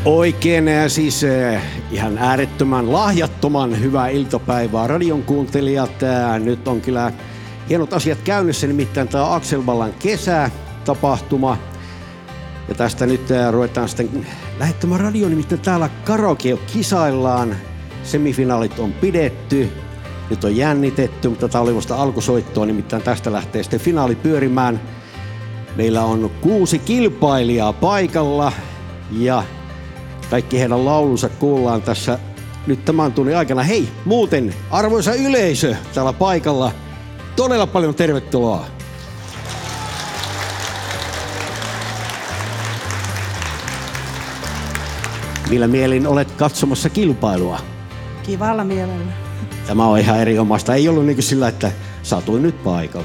Oikein siis ihan äärettömän lahjattoman hyvää iltapäivää radion kuuntelijat. Nyt on kyllä hienot asiat käynnissä, nimittäin tämä Akselvallan kesätapahtuma. Ja tästä nyt ruvetaan sitten lähettämään radio, nimittäin täällä karaoke kisaillaan. Semifinaalit on pidetty, nyt on jännitetty, mutta tämä oli vasta alkusoittoa, nimittäin tästä lähtee sitten finaali pyörimään. Meillä on 6 kilpailijaa paikalla ja kaikki heidän laulunsa kuullaan tässä nyt tämän tunnin aikana. Hei, muuten arvoisa yleisö täällä paikalla, todella paljon tervetuloa. Millä mielin olet katsomassa kilpailua? Kivalla mielellä. Tämä on ihan erinomaista. Ei ollut niin kuin sillä, että satuin nyt paikalle.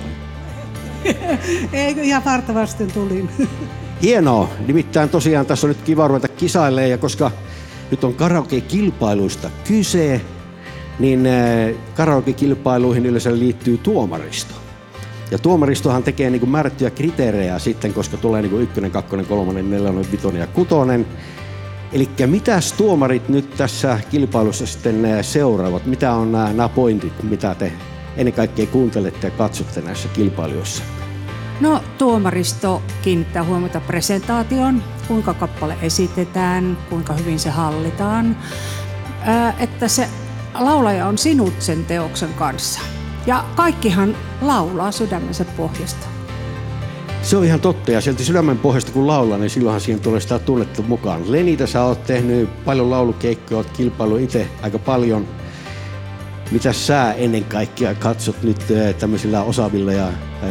Eikö ihan vartavasti tulin. Hienoa. Nimittäin tosiaan tässä on nyt kiva ruveta kisailemaan, ja koska nyt on karaoke-kilpailuista kyse, niin karaoke-kilpailuihin yleensä liittyy tuomaristo. Ja tuomaristohan tekee niin kuin määrättyjä kriteerejä sitten, koska tulee niin kuin 1, 2, 3, 4, 5 ja 6. Elikkä mitäs tuomarit nyt tässä kilpailussa sitten seuraavat? Mitä on nämä pointit, mitä te ennen kaikkea kuuntelette ja katsotte näissä kilpailuissa? No, tuomaristo kiinnittää huomiota presentaatioon, kuinka kappale esitetään, kuinka hyvin se hallitaan, että se laulaja on sinut sen teoksen kanssa. Ja kaikkihan laulaa sydämensä pohjasta. Se on ihan totta, ja sieltä sydämen pohjasta kun laulaa, niin silloinhan siihen tulee sitä tunnetta mukaan. Lenita, sä oot tehnyt paljon laulukeikkoja, oot kilpailu itse aika paljon. Mitä sä ennen kaikkea katsot nyt tämmöisillä osaavilla ja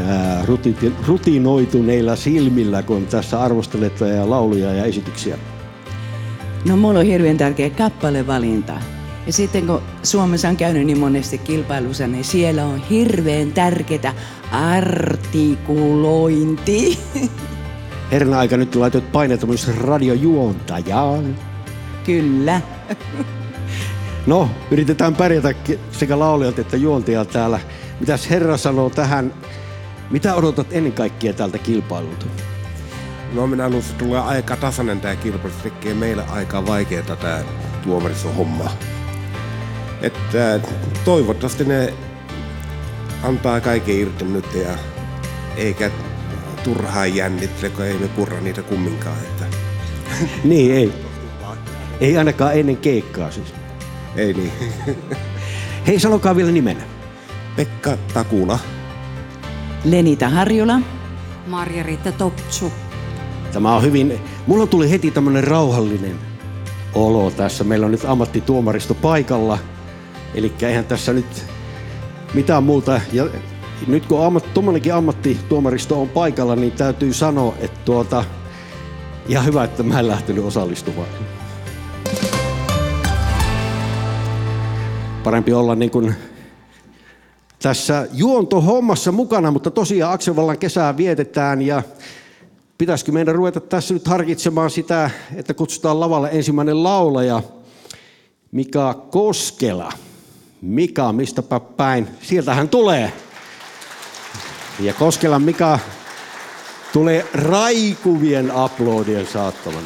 rutinoituneilla silmillä, kun tässä arvostelet lauluja ja esityksiä? No, mulla on hirveän tärkeä kappalevalinta. Ja sitten kun Suomessa on käynyt niin monesti kilpailussa, niin siellä on hirveän tärkeää artikulointi. Herran aika nyt laitoit paineita myös radiojuontajaan. Kyllä. No, yritetään pärjätä sekä laulijat että juontajat täällä. Mitäs herra sanoo tähän? Mitä odotat ennen kaikkea tältä kilpailulta? No, minä luulen, että tulee aika tasainen tämä kilpailu. Se tekee meille aika vaikeaa tämä tuomariston homma. Että toivottavasti ne antaa kaiken irti nyt ja eikä turhaan jännittele, kun ei me purra niitä kumminkaan. Että. Niin, ei. Ei ainakaan ennen keikkaa siis. Ei niin. Hei, sanokaa vielä nimenä. Pekka Takula. Lenita Harjula. Marja-Riitta Topsu. Tämä on hyvin, mulla tuli heti tämmönen rauhallinen olo tässä. Meillä on nyt ammattituomaristo paikalla. Elikkä eihän tässä nyt mitään muuta. Ja nyt kun tuommoinenkin ammattituomaristo on paikalla, niin täytyy sanoa, että ihan hyvä, että mä en lähtenyt osallistumaan. Parempi olla niin kuin tässä juontohommassa mukana, mutta tosiaan Akselvallan kesää vietetään ja pitäisikö meidän ruveta tässä nyt harkitsemaan sitä, että kutsutaan lavalle ensimmäinen laulaja Mika Koskela. Mika, mistäpä päin? Sieltä hän tulee. Ja Koskelan Mika tulee raikuvien aplodien saattamana.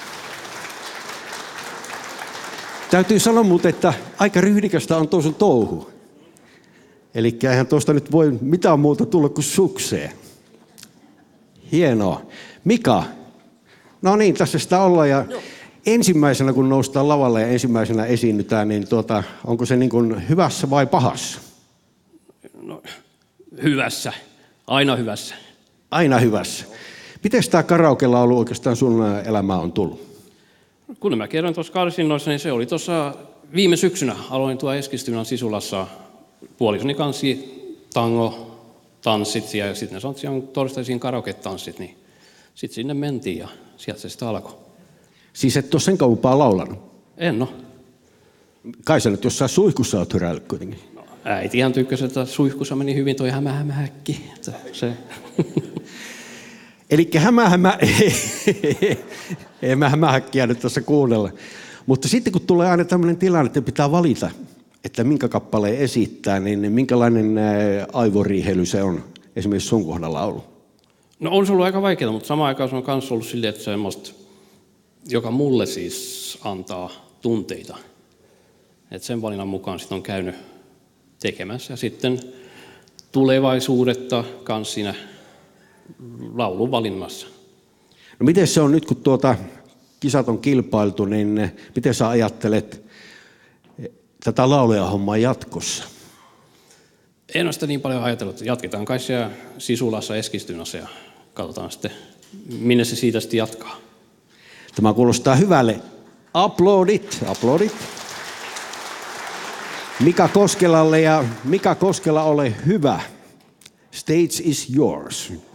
Täytyy sanoa muuten, että aika ryhdikästä on tuo sun touhu. Elikkä eihän tuosta nyt voi mitään muuta tulla kuin sukseen. Hienoa. Mika, no niin, tässä sitä ollaan ja ensimmäisenä kun noustaan lavalle ja ensimmäisenä esiinnytään, niin onko se niin kuin hyvässä vai pahassa? No, hyvässä. Aina hyvässä. Aina hyvässä. Miten tämä karaoke-laulu oikeastaan sun elämään on tullut? Kun mä kerron tuossa karsinnoissa, niin se oli tuossa viime syksynä. Aloin tuo Eskilstunan Sisulassa puolisoni kanssa tango, tanssit ja sitten ne sanottiin torstaisiin karaoke-tanssit, niin sitten sinne mentiin ja sieltä se sitten alkoi. Siis et ole sen kauempaa laulanut? En oo. Kai sä nyt jossain suihkussa oot hyräillyt kuitenkin. No, äiti ihan tykkäsi, että suihkussa meni hyvin toi hämähäkki. Se. Elikkä ei mä hämähäkkiä nyt tässä kuunnella. Mutta sitten kun tulee aina tämmöinen tilanne, että pitää valita, että minkä kappaleen esittää, niin minkälainen aivoriihely se on esimerkiksi sun kohdalla ollut? No on se ollut aika vaikeaa, mutta samaan aikaan se on myös ollut silleen, että semmoista joka mulle siis antaa tunteita. Et sen valinnan mukaan sit on käynyt tekemässä. Ja sitten tulevaisuudetta kans siinä laulun valinnassa. No miten se on nyt, kun kisat on kilpailtu, niin miten sä ajattelet tätä laulajahommaa jatkossa? En ole sitä niin paljon ajatellut, että jatketaan kai siellä Sisulassa Eskilstunassa ja katsotaan sitten, minne se siitä sitten jatkaa. Tämä kuulostaa hyvälle. Aplodit. Mika Koskelalle ja Mika Koskela, ole hyvä. Stage is yours.